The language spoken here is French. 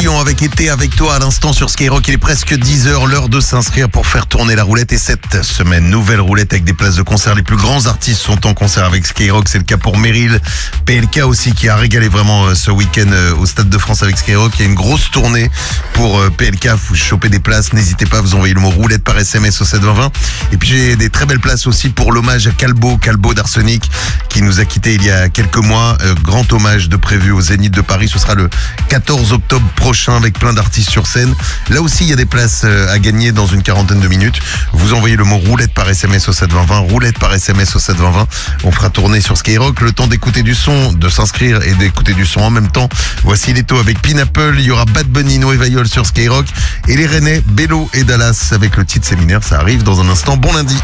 Lyon avec Été avec toi à l'instant sur Skyrock. Il est presque 10h, l'heure de s'inscrire pour faire tourner la roulette. Et cette semaine, nouvelle roulette avec des places de concert. Les plus grands artistes sont en concert avec Skyrock. C'est le cas pour Meryl, PLK aussi qui a régalé vraiment ce week-end au Stade de France avec Skyrock. Il y a une grosse tournée pour PLK. Vous chopez des places, n'hésitez pas à vous envoyer le mot roulette par SMS au 72020. Et puis j'ai des très belles places aussi pour l'hommage à Calbo d'Arsenic qui nous a quittés il y a quelques mois. Grand hommage de prévu au Zénith de Paris. Ce sera le 14 octobre prochain avec plein d'artistes sur scène. Là aussi, il y a des places à gagner dans une quarantaine de minutes. Vous envoyez le mot roulette par SMS au 72020. Roulette par SMS au 72020. On fera tourner sur Skyrock. Le temps d'écouter du son, de s'inscrire et d'écouter du son en même temps. Voici Leto avec Pineapple. Il y aura Bad Bunny, Noé Vayol sur Skyrock. Et les Rennais, Bello et Dallas avec le titre Séminaire. Ça arrive dans un instant. Bon lundi.